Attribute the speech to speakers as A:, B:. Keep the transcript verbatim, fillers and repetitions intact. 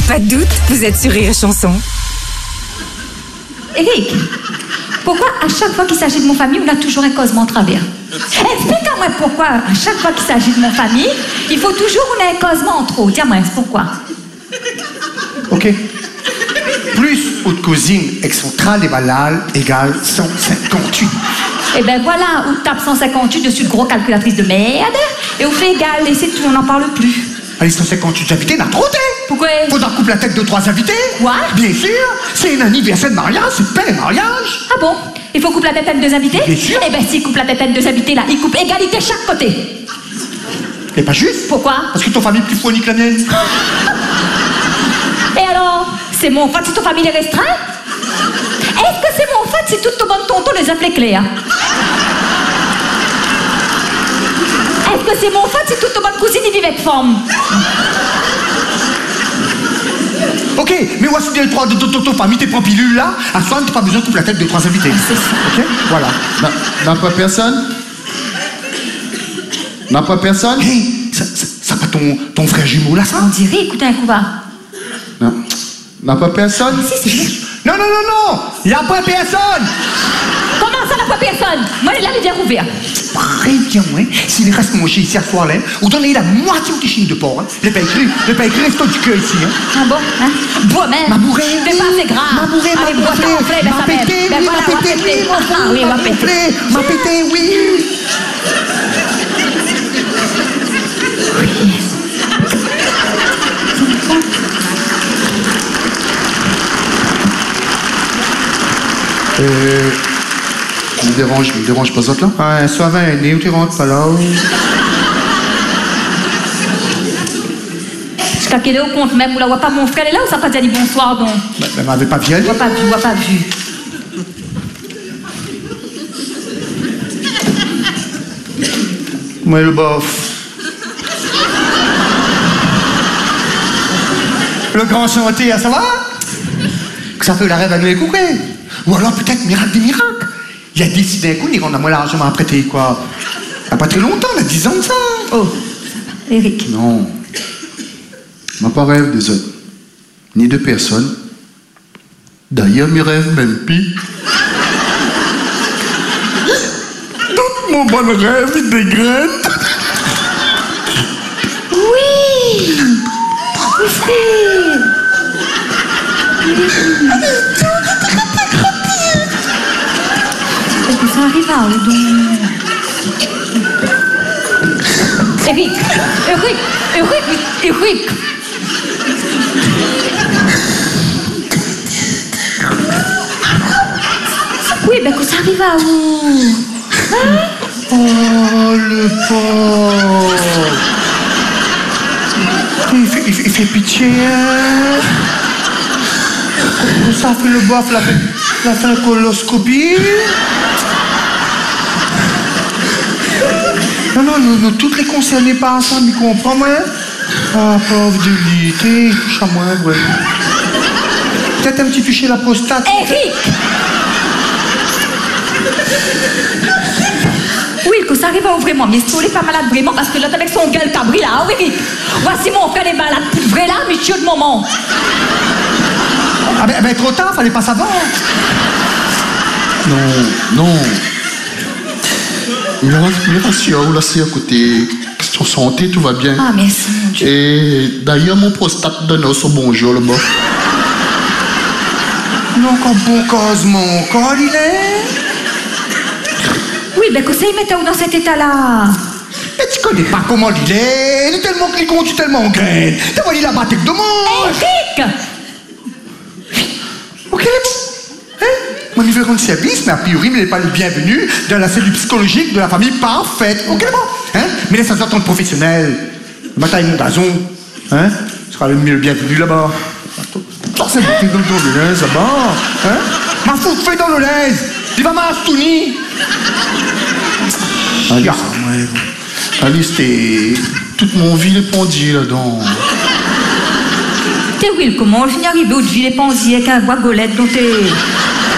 A: Pas de doute, vous êtes sur Rire et Chanson.
B: Eric, pourquoi à chaque fois qu'il s'agit de mon famille, on a toujours un causement en travers? Explique-moi pourquoi à chaque fois qu'il s'agit de mon famille, il faut toujours qu'on ait un causement en trop. Dis-moi, pourquoi?
C: Ok. Plus haute cousine excentrale et banale égale cent cinquante-huit.
B: Et ben voilà, on tape cent cinquante-huit dessus de gros calculatrice de merde, et on fait égal, et c'est tout, on n'en parle plus.
C: Allez, cent cinquante-huit invités, n'a trop t'es.
B: Pourquoi?
C: Faudra couper la tête de trois invités.
B: Quoi?
C: Bien sûr, c'est un anniversaire de mariage, c'est pas un mariage.
B: Ah bon? Il faut couper la tête à deux invités?
C: Bien sûr.
B: Eh ben s'il coupe la tête à deux invités là, il coupe égalité chaque côté.
C: C'est pas juste.
B: Pourquoi?
C: Parce que ton famille est plus fournie que la mienne.
B: Et alors? C'est mon fait si ton famille est restreinte? Est-ce que c'est mon fait si toutes tes bonnes tontons les appelaient Claire? Est-ce que c'est mon fait si toutes tes bonnes cousines y vivent avec forme?
C: Ok, mais voici bien le trois de ton famille, t'es pas pilule là. À soir, t'as pas besoin de couper la tête de trois invités.
B: C'est ça.
C: Ok, voilà.
D: N'a pas personne? N'a pas personne?
C: Hé, ça, ça, ça pas ton, ton frère jumeau là, ça?
B: On dirait, écoutez un coup bas.
D: Non. N'a pas personne?
B: Si, si.
C: Non, non, non, non! Y a pas personne!
B: Comment ça n'a pas personne? Moi, il est bien ouvert.
C: Préviens, hein, s'il reste manger ici à soir là, vous donnez la moitié au chine de porc, hein. Je l'ai pas écrit, je l'ai pas écrit, reste du cœur ici, hein.
B: Ah bon, hein? Bois même.
C: Ma bourrée,
B: Fais pas assez gras.
C: Ma bourrée,
B: Allez,
C: ma
B: bois
C: bourrée,
B: ton reflet, ben
C: ma
B: ça même.
C: pété,
B: Ben
C: oui,
B: voilà,
C: ma
B: on va
C: pété,
B: péter.
C: oui,
B: Ah oui, on va péter.
C: ma pété, oui.
D: Euh... Me dérange, me dérange pas autres là?
C: Ouais, soit vingt années, où tu rentres pas là?
B: Jusqu'à quelle heure on compte même? Ou la voit pas mon frère est là ou ça pas déjà dit bonsoir donc?
C: Ben, elle m'avait pas vu, elle.
B: Voit pas vu, voit pas vu.
C: Moi, le bof. Le grand chantier, ça va? Que ça fait la rêve à nous écouter. Ou alors peut-être miracle des miracles. Il a décidé d'un coup, il en a moins largement apprêté, quoi. Il n'y a pas très longtemps, il y a dix ans de ça.
B: Oh, Eric.
D: Non. M'a pas rêve des autres. Ni de personne. D'ailleurs, mes rêves même pis. Tout mon bon rêve, il dégraine.
B: Oui. Oui. Est-ce que ça arrive à où donc? Eric, Eric, Eric, Eric. Oui, ben que ça arrive à où? Hein?
C: Oh, le pauvre. Il fait, il fait, il fait pitié, hein. Ça fait le bof, la fait, la fait la coloscopie. Non, non, nous, nous toutes les concernées par ça, mais comprends, moi. Ah, pauvre de lui, t'es touche à moi, ouais. Peut-être un petit toucher la prostate.
B: Eric! Oui, que ça arrive à ouvrir moi, mais Saul est pas malade vraiment parce que l'autre avec son gueule cabri là, ah oui, Eric. Voici mon frère est malade, vrai là, monsieur de moment.
C: Ah ben, ben trop tard, fallait pas savoir.
D: Non, non. Il me rassure, là c'est à côté. Question santé, tout va bien.
B: Ah, merci, mon Dieu.
D: Et d'ailleurs, mon prostate donne son bonjour là-bas.
C: Non, quand bon cause mon corps, il est.
B: Oui, ben que ça y mettait où dans cet état-là?
C: Mais tu connais pas comment il est. Il est tellement cliquant, tu es tellement graine. T'as volé la bataille de monde.
B: Eric!
C: Ok, il est bon. Hein? Mon niveau de service, mais a priori, il n'est pas le bienvenu dans la cellule psychologique de la famille parfaite. Ok, il est bon. Hein? Mais laisse ça en tant que professionnel. Le matin, mon gazon. Hein? Tu seras le mieux le bienvenu là-bas. Forcément, t'es dans le lait là-bas. Hein? Ma fout, fais dans le lait. Il va m'astouni.
D: Alice, Alice, t'es... Toute mon vie est pendue là-dedans.
B: T'es Will, comment on finit arrivé au de ville et pensier avec un bois golette dont t'es...